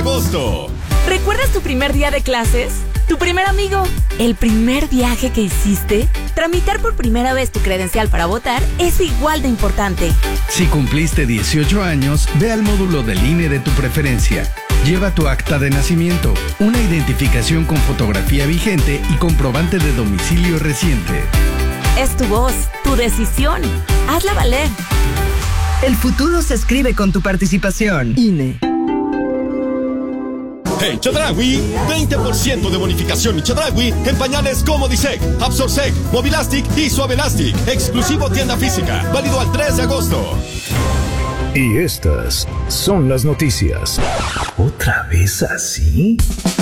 agosto. ¿Recuerdas tu primer día de clases? ¿Tu primer amigo? ¿El primer viaje que hiciste? Tramitar por primera vez tu credencial para votar es igual de importante. Si cumpliste 18 años, ve al módulo del INE de tu preferencia. Lleva tu acta de nacimiento, una identificación con fotografía vigente y comprobante de domicilio reciente. Es tu voz, tu decisión. Hazla valer. El futuro se escribe con tu participación. INE. En Chedraui, 20% de bonificación en Chedraui en pañales como Disec, Absorsec, Mobilastic y Suavelastic. Exclusivo tienda física. Válido al 3 de agosto. Y estas son las noticias. ¿Otra vez así?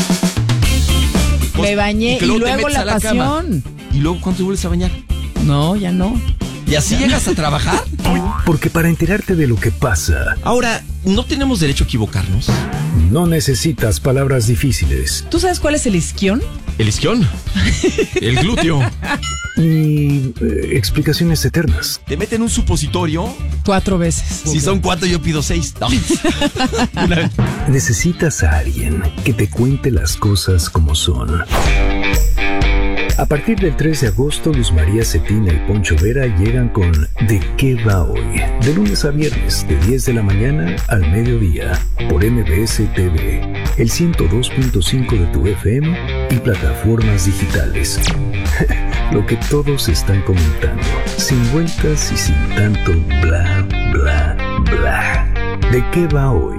Me bañé y luego la pasión. ¿Y luego cuándo te vuelves a bañar? No, ya no. ¿Y así llegas a trabajar? Porque para enterarte de lo que pasa, Ahora, ¿no tenemos derecho a equivocarnos? no necesitas palabras difíciles ¿Tú sabes cuál es el isquión? ¿El isquión? ¿El glúteo? ni explicaciones eternas. ¿Te meten un supositorio? 4 veces. Si son 4, yo pido 6. No. Necesitas a alguien que te cuente las cosas como son. A partir del 3 de agosto, Luz María Cetina y Poncho Vera llegan con ¿De qué va hoy? De lunes a viernes, de 10 de la mañana al mediodía, por MBS TV, el 102.5 de tu FM y plataformas digitales. Lo que todos están comentando, sin vueltas y sin tanto bla, bla, bla. ¿De qué va hoy?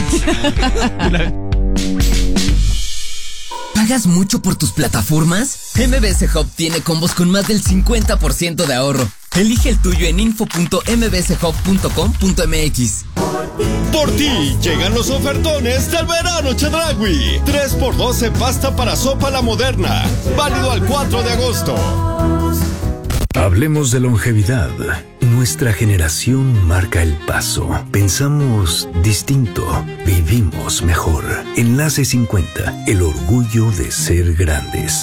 ¿Pagas mucho por tus plataformas? MBS Hub tiene combos con más del 50% de ahorro. Elige el tuyo en info.mbshub.com.mx. Por ti llegan los ofertones del verano Chedraui. 3x2 en pasta para sopa La Moderna. Válido al 4 de agosto. Hablemos de longevidad. Nuestra generación marca el paso. Pensamos distinto. Vivimos mejor. Enlace 50. El orgullo de ser grandes.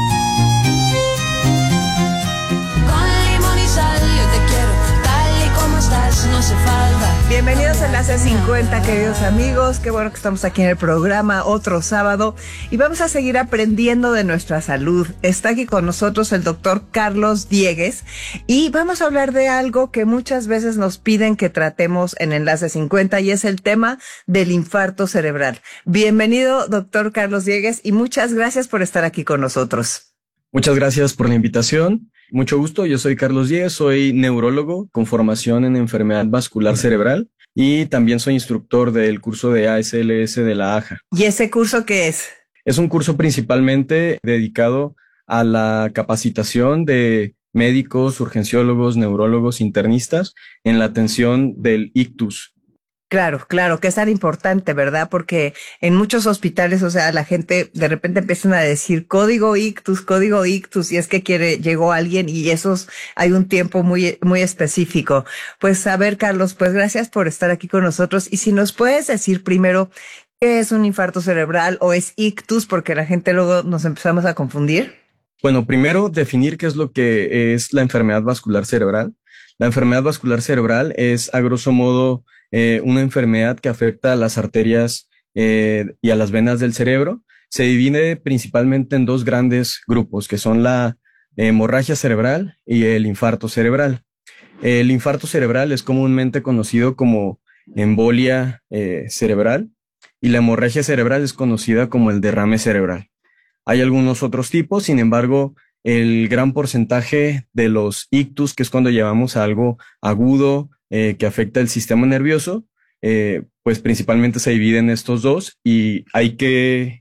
No hace falta. Bienvenidos a Enlace 50, queridos amigos. Qué bueno que estamos aquí en el programa otro sábado y vamos a seguir aprendiendo de nuestra salud. Está aquí con nosotros el doctor Carlos Diegues y vamos a hablar de algo que muchas veces nos piden que tratemos en Enlace 50 y es el tema del infarto cerebral. Bienvenido, doctor Carlos Diegues, y muchas gracias por estar aquí con nosotros. Muchas gracias por la invitación. Mucho gusto, yo soy Carlos Diegues, soy neurólogo con formación en enfermedad vascular cerebral y también soy instructor del curso de ASLS de la AJA. ¿Y ese curso qué es? Es un curso principalmente dedicado a la capacitación de médicos, urgenciólogos, neurólogos, internistas en la atención del ictus. Claro, que es tan importante, ¿verdad? Porque en muchos hospitales, o sea, la gente de repente empiezan a decir código ictus, y es que llegó alguien y hay un tiempo muy, muy específico. Pues a ver, Carlos, pues gracias por estar aquí con nosotros. Y si nos puedes decir primero, ¿qué es un infarto cerebral o es ictus? Porque la gente luego nos empezamos a confundir. Bueno, primero definir qué es lo que es la enfermedad vascular cerebral. La enfermedad vascular cerebral es, a grosso modo, una enfermedad que afecta a las arterias y a las venas del cerebro. Se divide principalmente en dos grandes grupos, que son la hemorragia cerebral y el infarto cerebral. El infarto cerebral es comúnmente conocido como embolia cerebral y la hemorragia cerebral es conocida como el derrame cerebral. Hay algunos otros tipos, sin embargo, el gran porcentaje de los ictus, que es cuando llevamos a algo agudo, que afecta el sistema nervioso, pues principalmente se divide en estos dos y hay que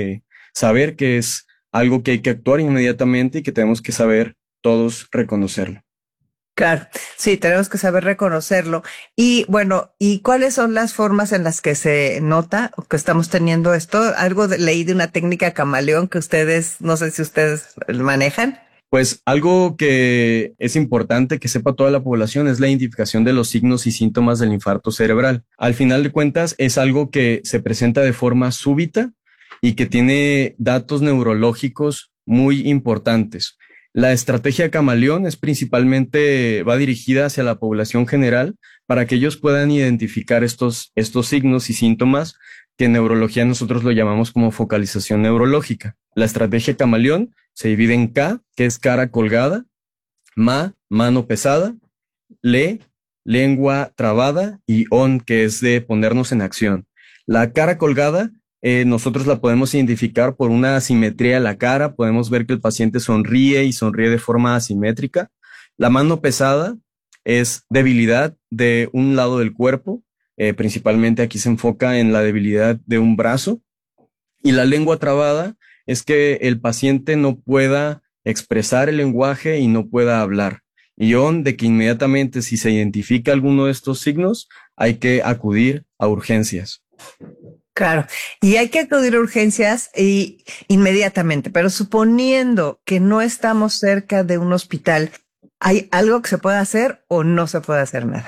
saber que es algo que hay que actuar inmediatamente y que tenemos que saber todos reconocerlo. Claro, sí, tenemos que saber reconocerlo. Y bueno, ¿y cuáles son las formas en las que se nota que estamos teniendo esto? Leí de una técnica camaleón que no sé si ustedes manejan. Pues algo que es importante que sepa toda la población es la identificación de los signos y síntomas del infarto cerebral. Al final de cuentas es algo que se presenta de forma súbita y que tiene datos neurológicos muy importantes. La estrategia camaleón es principalmente, va dirigida hacia la población general para que ellos puedan identificar estos signos y síntomas que en neurología nosotros lo llamamos como focalización neurológica. La estrategia camaleón se divide en K, que es cara colgada, Ma, mano pesada, Le, lengua trabada, y On, que es de ponernos en acción. La cara colgada, nosotros la podemos identificar por una asimetría de la cara, podemos ver que el paciente sonríe y sonríe de forma asimétrica. La mano pesada es debilidad de un lado del cuerpo, principalmente aquí se enfoca en la debilidad de un brazo. Y la lengua trabada es que el paciente no pueda expresar el lenguaje y no pueda hablar. Y On, de que inmediatamente si se identifica alguno de estos signos, hay que acudir a urgencias. Claro, y hay que acudir a urgencias y inmediatamente, pero suponiendo que no estamos cerca de un hospital, ¿hay algo que se pueda hacer o no se puede hacer nada?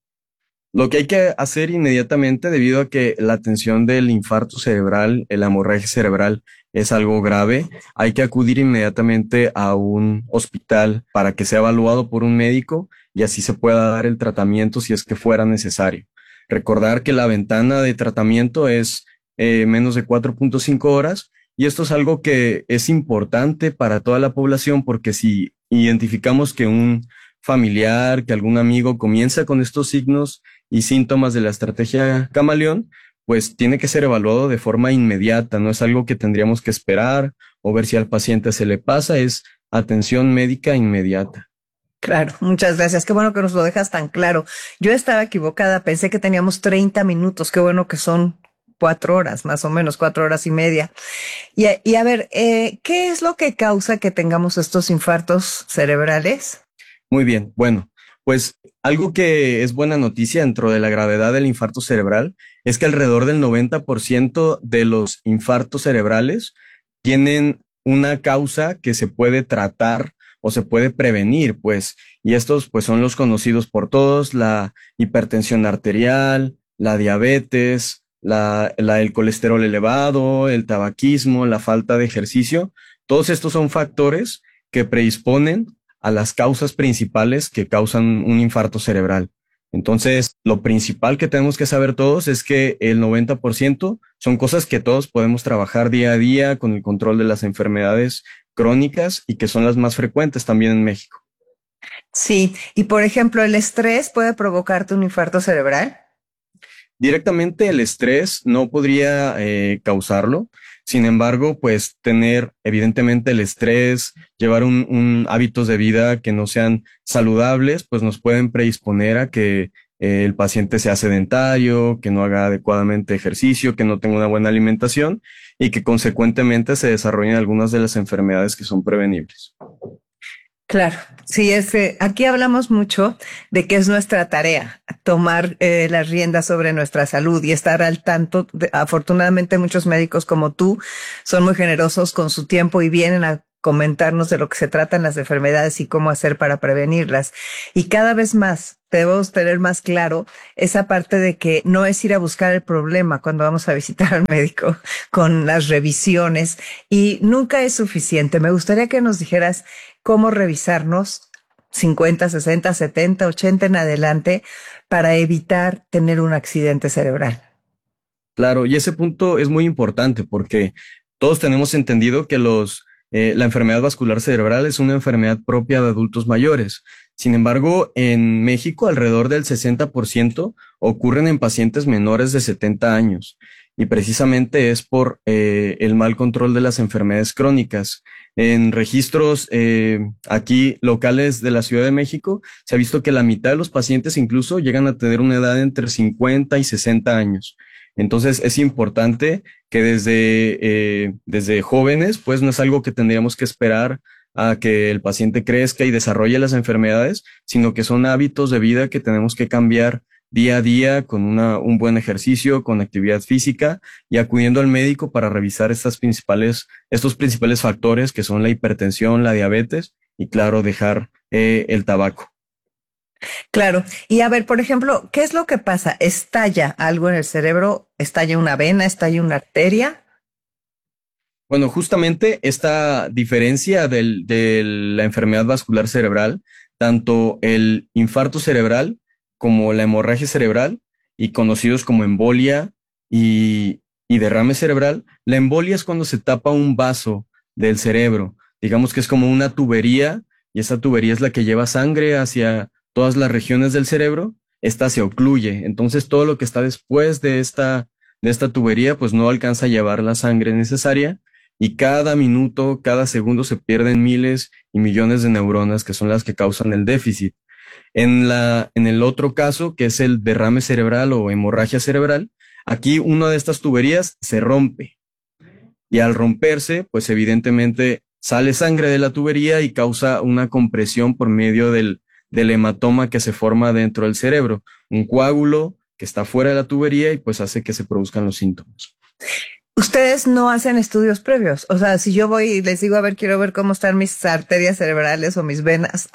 Lo que hay que hacer inmediatamente, debido a que la atención del infarto cerebral, la hemorragia cerebral, es algo grave, hay que acudir inmediatamente a un hospital para que sea evaluado por un médico y así se pueda dar el tratamiento si es que fuera necesario. Recordar que la ventana de tratamiento es menos de 4.5 horas y esto es algo que es importante para toda la población porque si identificamos que un familiar, que algún amigo comienza con estos signos y síntomas de la estrategia camaleón, pues tiene que ser evaluado de forma inmediata, no es algo que tendríamos que esperar o ver si al paciente se le pasa, es atención médica inmediata. Claro, muchas gracias. Qué bueno que nos lo dejas tan claro. Yo estaba equivocada, pensé que teníamos 30 minutos, qué bueno que son 4 horas, más o menos 4 horas y media. Y a ver, ¿qué es lo que causa que tengamos estos infartos cerebrales? Muy bien, bueno, pues algo que es buena noticia dentro de la gravedad del infarto cerebral es que alrededor del 90% de los infartos cerebrales tienen una causa que se puede tratar o se puede prevenir, pues, y estos pues son los conocidos por todos, la hipertensión arterial, la diabetes, el colesterol elevado, el tabaquismo, la falta de ejercicio. Todos estos son factores que predisponen a las causas principales que causan un infarto cerebral. Entonces, lo principal que tenemos que saber todos es que el 90% son cosas que todos podemos trabajar día a día con el control de las enfermedades crónicas y que son las más frecuentes también en México. Sí, y por ejemplo, ¿el estrés puede provocarte un infarto cerebral? Directamente el estrés no podría causarlo. Sin embargo, pues tener evidentemente el estrés, llevar un hábitos de vida que no sean saludables, pues nos pueden predisponer a que el paciente sea sedentario, que no haga adecuadamente ejercicio, que no tenga una buena alimentación y que consecuentemente se desarrollen algunas de las enfermedades que son prevenibles. Claro, sí, aquí hablamos mucho de que es nuestra tarea tomar las riendas sobre nuestra salud y estar al tanto. Afortunadamente muchos médicos como tú son muy generosos con su tiempo y vienen a comentarnos de lo que se tratan las enfermedades y cómo hacer para prevenirlas. Y cada vez más debemos tener más claro esa parte de que no es ir a buscar el problema cuando vamos a visitar al médico con las revisiones y nunca es suficiente. Me gustaría que nos dijeras cómo revisarnos 50, 60, 70, 80 en adelante para evitar tener un accidente cerebral. Claro, y ese punto es muy importante porque todos tenemos entendido que la enfermedad vascular cerebral es una enfermedad propia de adultos mayores. Sin embargo, en México alrededor del 60% ocurren en pacientes menores de 70 años y precisamente es por el mal control de las enfermedades crónicas. En registros aquí locales de la Ciudad de México se ha visto que la mitad de los pacientes incluso llegan a tener una edad entre 50 y 60 años. Entonces es importante que desde jóvenes, pues no es algo que tendríamos que esperar a que el paciente crezca y desarrolle las enfermedades, sino que son hábitos de vida que tenemos que cambiar día a día con un buen ejercicio, con actividad física y acudiendo al médico para revisar estos principales factores que son la hipertensión, la diabetes y claro, dejar el tabaco. Claro. Y a ver, por ejemplo, ¿qué es lo que pasa? ¿Estalla algo en el cerebro? ¿Estalla una vena? ¿Estalla una arteria? Bueno, justamente esta diferencia de la enfermedad vascular cerebral, tanto el infarto cerebral como la hemorragia cerebral, y conocidos como embolia y y derrame cerebral, la embolia es cuando se tapa un vaso del cerebro. Digamos que es como una tubería, y esa tubería es la que lleva sangre hacia todas las regiones del cerebro. Esta se ocluye. Entonces todo lo que está después de esta tubería, pues no alcanza a llevar la sangre necesaria, y cada minuto, cada segundo se pierden miles y millones de neuronas que son las que causan el déficit. En el otro caso, que es el derrame cerebral o hemorragia cerebral, aquí una de estas tuberías se rompe, y al romperse, pues evidentemente sale sangre de la tubería y causa una compresión por medio del hematoma que se forma dentro del cerebro, un coágulo que está fuera de la tubería y pues hace que se produzcan los síntomas. Ustedes no hacen estudios previos. O sea, si yo voy y les digo, a ver, quiero ver cómo están mis arterias cerebrales o mis venas,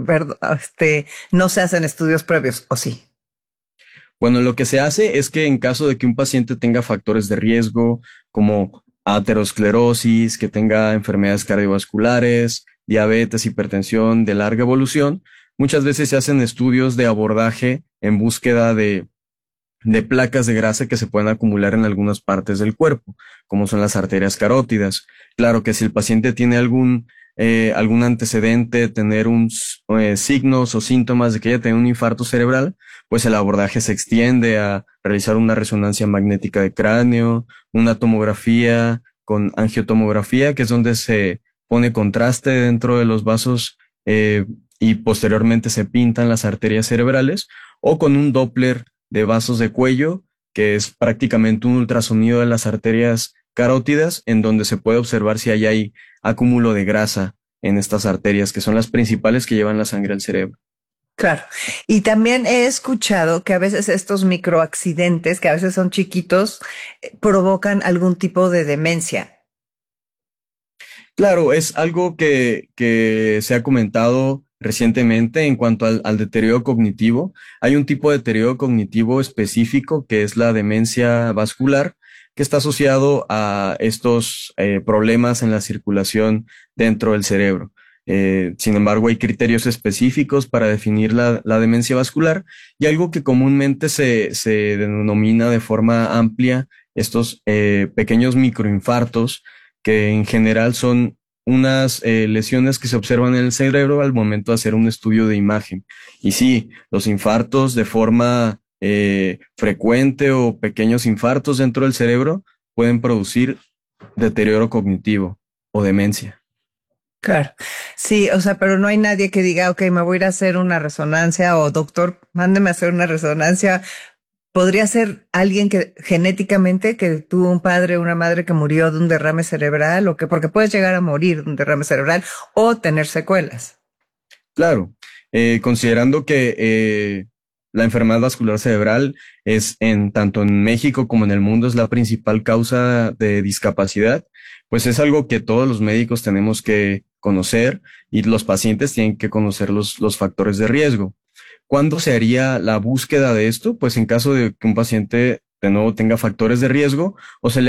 no se hacen estudios previos, ¿o sí? Bueno, lo que se hace es que en caso de que un paciente tenga factores de riesgo como aterosclerosis, que tenga enfermedades cardiovasculares, diabetes, hipertensión de larga evolución, muchas veces se hacen estudios de abordaje en búsqueda de placas de grasa que se pueden acumular en algunas partes del cuerpo, como son las arterias carótidas. Claro que si el paciente tiene algún antecedente de tener signos o síntomas de que haya tenido un infarto cerebral, pues el abordaje se extiende a realizar una resonancia magnética de cráneo, una tomografía con angiotomografía, que es donde se pone contraste dentro de los vasos y posteriormente se pintan las arterias cerebrales, o con un Doppler de vasos de cuello, que es prácticamente un ultrasonido de las arterias carótidas, en donde se puede observar si hay acúmulo de grasa en estas arterias, que son las principales que llevan la sangre al cerebro. Claro. Y también he escuchado que a veces estos microaccidentes, que a veces son chiquitos, provocan algún tipo de demencia. Claro, es algo que se ha comentado recientemente en cuanto al deterioro cognitivo. Hay un tipo de deterioro cognitivo específico que es la demencia vascular, que está asociado a estos problemas en la circulación dentro del cerebro. Sin embargo, hay criterios específicos para definir la demencia vascular, y algo que comúnmente se denomina de forma amplia estos pequeños microinfartos, que en general son unas lesiones que se observan en el cerebro al momento de hacer un estudio de imagen. Y sí, los infartos de forma frecuente o pequeños infartos dentro del cerebro pueden producir deterioro cognitivo o demencia. Claro. Sí, o sea, pero no hay nadie que diga, ok, me voy a ir a hacer una resonancia, o doctor, mándeme a hacer una resonancia. Podría ser alguien que genéticamente que tuvo un padre o una madre que murió de un derrame cerebral, porque puedes llegar a morir de un derrame cerebral o tener secuelas. Claro, considerando que la enfermedad vascular cerebral es tanto en México como en el mundo es la principal causa de discapacidad, pues es algo que todos los médicos tenemos que conocer, y los pacientes tienen que conocer los factores de riesgo. ¿Cuándo se haría la búsqueda de esto? Pues en caso de que un paciente de nuevo tenga factores de riesgo, o se le